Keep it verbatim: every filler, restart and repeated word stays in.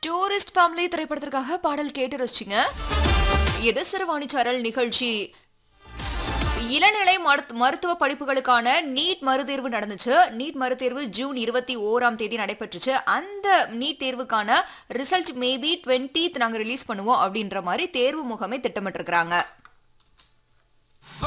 Tourist family திரைப்படத்திற்காக பாடல் கேட்டு ரசிச்சிங்க. எது சிறுவாணி சாரல் நிகழ்ச்சி இளநிலை மருத்துவ படிப்புகளுக்கான நீட் மறுதேர்வு நடந்துச்சு. நீட் மறுதேர்வு ஜூன் இருபத்தி ஓராம் தேதி நடைபெற்றுச்சு. அந்த நீட் தேர்வுக்கான ரிசல்ட் மேபி டுவெண்ட்டித் நாங்க ரிலீஸ் பண்ணுவோம் அப்படின்ற மாதிரி தேர்வு முகமை திட்டமிட்டு இருக்காங்க.